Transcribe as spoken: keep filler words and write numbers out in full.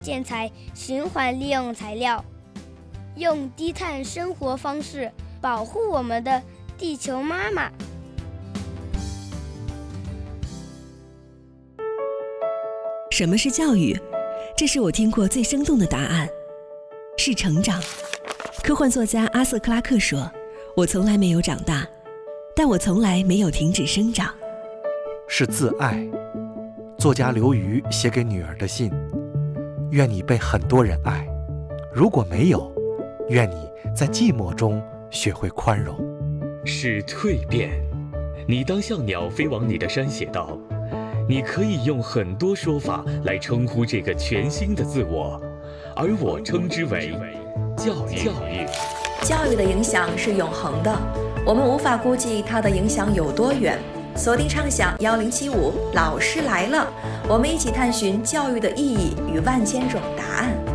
建材循环利用材料，用低碳生活方式保护我们的地球妈妈。 什么是教育？这是我听过最生动的答案，是成长。科幻作家阿瑟·克拉克说，我从来没有长大，但我从来没有停止生长。 是自爱。作家刘瑜写给女儿的信，愿你被很多人爱，如果没有，愿你在寂寞中学会宽容。 是蜕变。你当像鸟飞往你的山写道，你可以用很多说法来称呼这个全新的自我，而我称之为教育。教育教育的影响是永恒的，我们无法估计它的影响有多远。锁定畅想幺零七五，老师来了，我们一起探寻教育的意义与万千种答案。